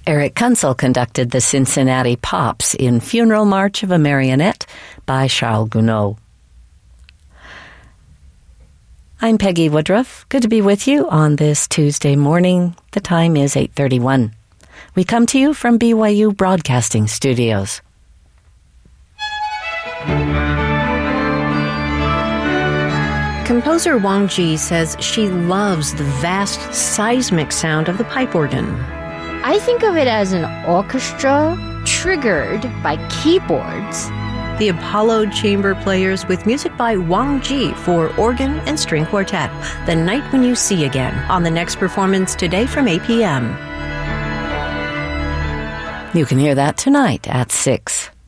Eric Kunzel conducted the Cincinnati Pops in Funeral March of a Marionette by Charles Gounod. I'm Peggy Woodruff. Good to be with you on this Tuesday morning. The time is 8:31. We come to you from BYU Broadcasting Studios. Composer Wang Ji says she loves the vast seismic sound of the pipe organ. I think of it as an orchestra triggered by keyboards. The Apollo Chamber Players with music by Wang Ji for organ and string quartet. The Night When You See Again on the next performance today from 8 p.m. You can hear that tonight at 6.